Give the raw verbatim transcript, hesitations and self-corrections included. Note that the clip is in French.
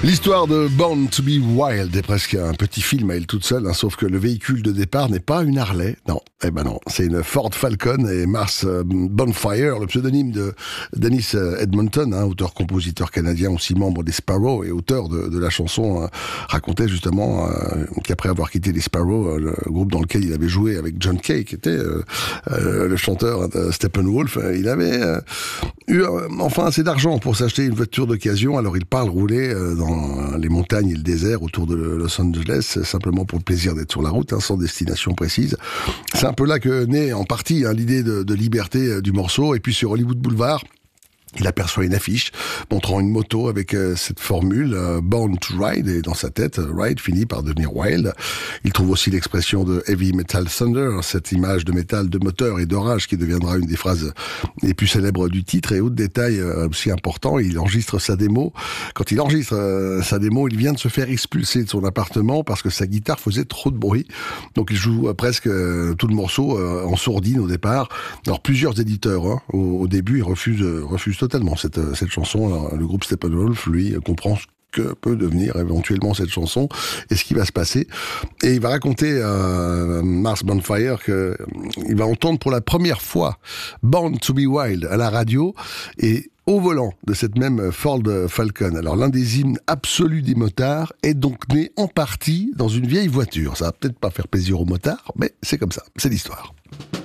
L'histoire de Born to be Wild est presque un petit film à elle toute seule, hein, sauf que le véhicule de départ n'est pas une Harley, non, eh ben non, c'est une Ford Falcon et Mars Bonfire, le pseudonyme de Dennis Edmonton, hein, auteur-compositeur canadien, aussi membre des Sparrows et auteur de, de la chanson, euh, racontait justement euh, qu'après avoir quitté les Sparrows, euh, le groupe dans lequel il avait joué avec John Kay, qui était euh, euh, le chanteur de Steppenwolf, euh, il avait euh, eu euh, enfin assez d'argent pour s'acheter une voiture d'occasion, alors il part rouler euh, dans les montagnes et le désert autour de Los Angeles, simplement pour le plaisir d'être sur la route, hein, sans destination précise. C'est un peu là que naît en partie hein, l'idée de, de liberté euh, du morceau. Et puis sur Hollywood Boulevard, il aperçoit une affiche montrant une moto avec euh, cette formule euh, Born to Ride, et dans sa tête, euh, Ride finit par devenir Wild. Il trouve aussi l'expression de Heavy Metal Thunder, cette image de métal, de moteur et d'orage qui deviendra une des phrases les plus célèbres du titre. Et autre détail euh, aussi important, il enregistre sa démo. Quand il enregistre euh, sa démo, il vient de se faire expulser de son appartement parce que sa guitare faisait trop de bruit. Donc il joue euh, presque euh, tout le morceau euh, en sourdine au départ. Alors plusieurs éditeurs, hein, au, au début, ils refusent, euh, refusent totalement cette, cette chanson. Alors, le groupe Steppenwolf, lui, comprend ce que peut devenir éventuellement cette chanson et ce qui va se passer. Et il va raconter à Mars Bonfire qu'il va entendre pour la première fois Born to be Wild à la radio et au volant de cette même Ford Falcon. Alors l'un des hymnes absolus des motards est donc né en partie dans une vieille voiture. Ça va peut-être pas faire plaisir aux motards, mais c'est comme ça, c'est l'histoire.